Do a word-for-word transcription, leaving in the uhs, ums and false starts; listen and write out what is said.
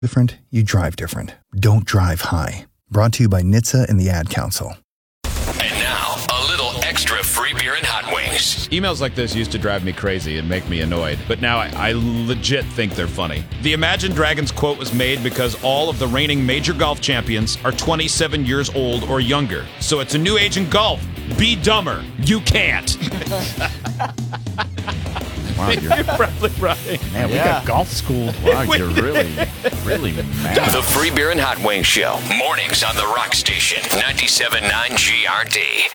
different, you drive different. Don't drive high. Brought to you by N H T S A and the Ad Council. And now, a little extra free beer and hot wings. Emails like this used to drive me crazy and make me annoyed, but now I, I legit think they're funny. The Imagine Dragons quote was made because all of the reigning major golf champions are twenty-seven years old or younger. So it's a new age in golf. Be dumber. You can't. Wow, you're, you're probably right. Man, we Yeah. got golf school. Wow, you're really, really mad. The Free Beer and Hot Wings Show. Mornings on the Rock Station. ninety-seven point nine G R D.